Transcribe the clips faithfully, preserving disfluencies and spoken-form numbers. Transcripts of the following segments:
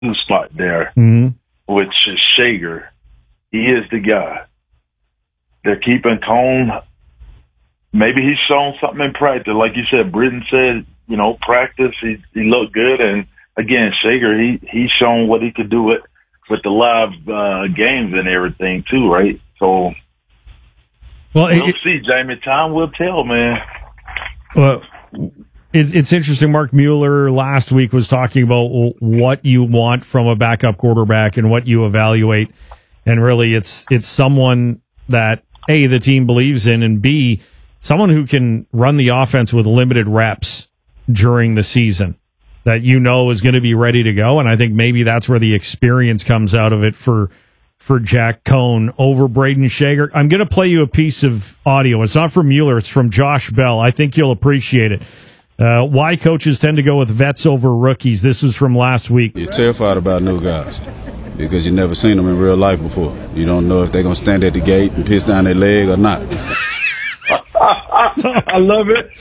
spot there, mm-hmm. which is Shager. He is the guy. They're keeping Cone. Maybe he's shown something in practice. Like you said, Britton said, you know, practice, he he looked good. And, again, Shager, he, he's shown what he could do with, with the live uh, games and everything, too, right? So, well, we'll it, see, Jamie. Time will tell, man. Well, it's, it's interesting. Mark Mueller last week was talking about what you want from a backup quarterback and what you evaluate. And really, it's it's someone that, A, the team believes in, and B, someone who can run the offense with limited reps during the season that you know is going to be ready to go. And I think maybe that's where the experience comes out of it for for Jack Cohn over Braden Shager. I'm going to play you a piece of audio. It's not from Mueller. It's from Josh Bell. I think you'll appreciate it. Uh, why coaches tend to go with vets over rookies. This is from last week. You're terrified about new guys because you've never seen them in real life before. You don't know if they're going to stand at the gate and piss down their leg or not. I love it.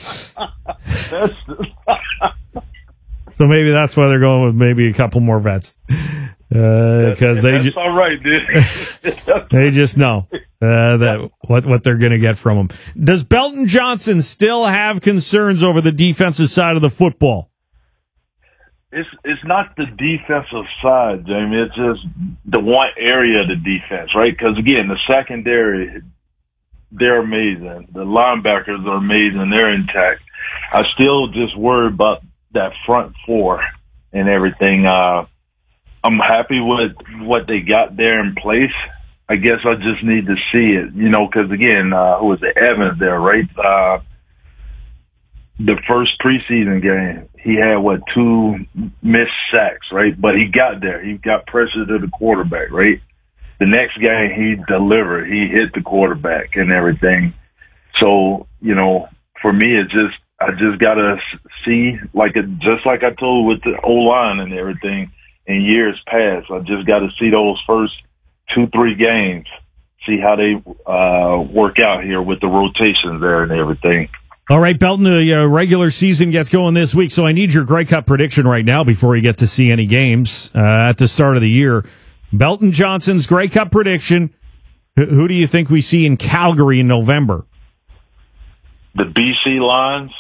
So maybe that's why they're going with maybe a couple more vets. Because uh, they that's just all right, dude. they just know uh, that what what they're going to get from him. Does Belton Johnson still have concerns over the defensive side of the football? It's it's not the defensive side, Jamie. It's just the one area of the defense, right? Because again, the secondary, they're amazing. The linebackers are amazing. They're intact. I still just worry about that front four and everything. Uh, I'm happy with what they got there in place. I guess I just need to see it, you know, because, again, uh, who was it, Evans there, right? Uh, the first preseason game, he had, what, two missed sacks, right? But he got there. He got pressure to the quarterback, right? The next game, he delivered. He hit the quarterback and everything. So, you know, for me, it's just, I just got to see, like, it, just like I told with the O-line and everything, in years past, I just got to see those first two, three games, see how they uh, work out here with the rotations there and everything. All right, Belton, the uh, regular season gets going this week, so I need your Grey Cup prediction right now before you get to see any games uh, at the start of the year. Belton Johnson's Grey Cup prediction. Who, who do you think we see in Calgary in November? The B C Lions.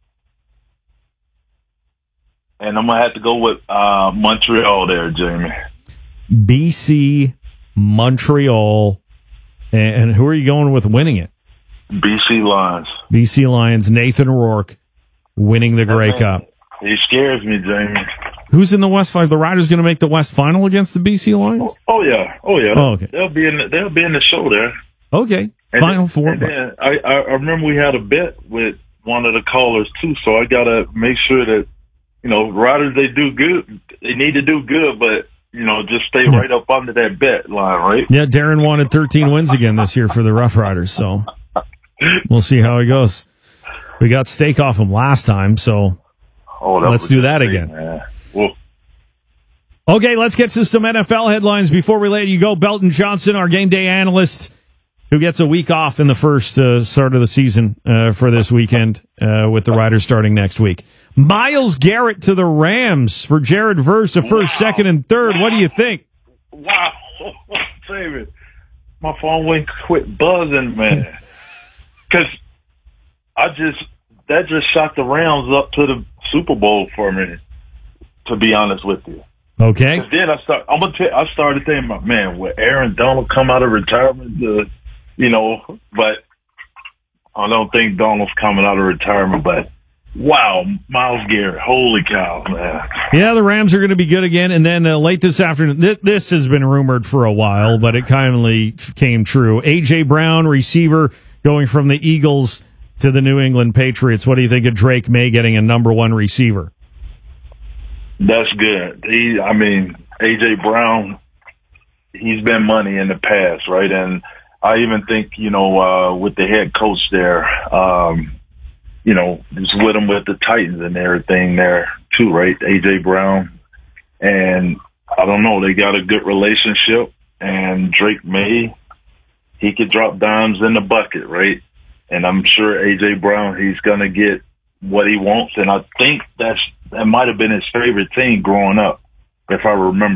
And I'm going to have to go with uh, Montreal there, Jamie. B C, Montreal. And who are you going with winning it? B C Lions. B C Lions, Nathan Rourke winning the Grey Cup. He scares me, Jamie. Who's in the West Final? The Riders going to make the West Final against the B C Lions? Oh, oh yeah. Oh, yeah. Oh, okay. They'll be in the, they'll be in the show there. Okay. And Final then, Four. And then I, I remember we had a bet with one of the callers, too, so I got to make sure that, you know, Riders, they do good. They need to do good, but, you know, just stay right up under that bet line, right? Yeah, Darren wanted thirteen wins again this year for the Rough Riders, so we'll see how he goes. We got steak off him last time, so oh, let's do that again. Well, okay, let's get to some N F L headlines before we let you go. Belton Johnson, our game day analyst, who gets a week off in the first uh, start of the season uh, for this weekend uh, with the Riders starting next week. Myles Garrett to the Rams for Jared Verse, a first, wow. second, and third. Wow. What do you think? Wow. David, my phone went quit buzzing, man. Because I just, that just shot the Rams up to the Super Bowl for me, to be honest with you. Okay. Then I start, I'm gonna tell, I started thinking, about, man, will Aaron Donald come out of retirement? To, you know, but I don't think Donald's coming out of retirement, but wow, Myles Garrett, holy cow, man. Yeah, the Rams are going to be good again. And then uh, late this afternoon, th- this has been rumored for a while, but it kindly came true. A J. Brown, receiver, going from the Eagles to the New England Patriots. What do you think of Drake May getting a number one receiver? That's good. He, I mean, A J. Brown, he's been money in the past, right? And I even think, you know, uh, with the head coach there, um, you know, just with him with the Titans and everything there too, right? A J. Brown. And I don't know, they got a good relationship. And Drake May, he could drop dimes in the bucket, right? And I'm sure A J. Brown, he's going to get what he wants. And I think that's, that might have been his favorite team growing up. if I remember